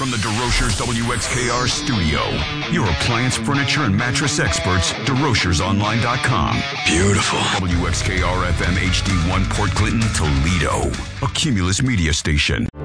from the DeRochers WXKR studio. Your appliance, furniture, and mattress experts, DeRochersOnline.com. Beautiful. WXKR FM HD1 Port Clinton, Toledo. A Cumulus media station.